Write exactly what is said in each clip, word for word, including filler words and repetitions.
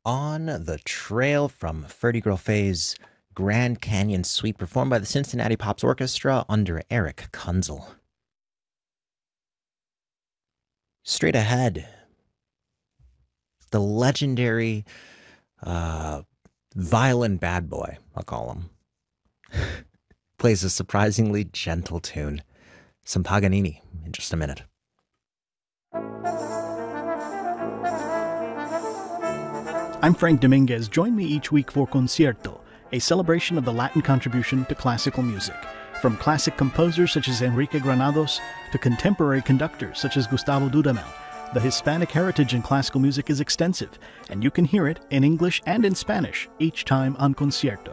On the Trail from Ferdy Girl Faye's Grand Canyon Suite, performed by the Cincinnati Pops Orchestra under Eric Kunzel. Straight ahead, the legendary uh, violin bad boy, I'll call him, plays a surprisingly gentle tune. Some Paganini in just a minute. I'm Frank Dominguez. Join me each week for Concierto, a celebration of the Latin contribution to classical music. From classic composers such as Enrique Granados to contemporary conductors such as Gustavo Dudamel, the Hispanic heritage in classical music is extensive, and you can hear it in English and in Spanish each time on Concierto.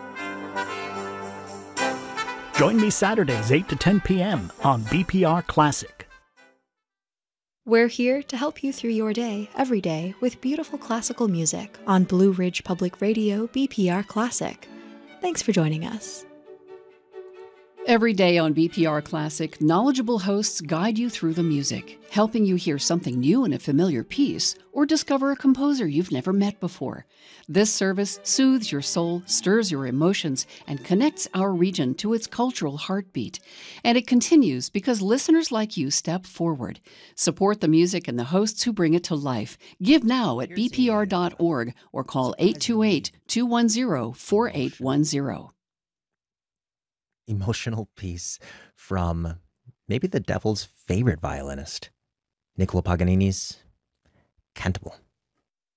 Join me Saturdays, eight to ten p.m. on B P R Classic. We're here to help you through your day, every day, with beautiful classical music on Blue Ridge Public Radio B P R Classic. Thanks for joining us. Every day on B P R Classic, knowledgeable hosts guide you through the music, helping you hear something new in a familiar piece or discover a composer you've never met before. This service soothes your soul, stirs your emotions, and connects our region to its cultural heartbeat. And it continues because listeners like you step forward. Support the music and the hosts who bring it to life. Give now at b p r dot org or call eight two eight, two one zero, four eight one zero. Emotional piece from maybe the devil's favorite violinist, Niccolo Paganini's Cantabile.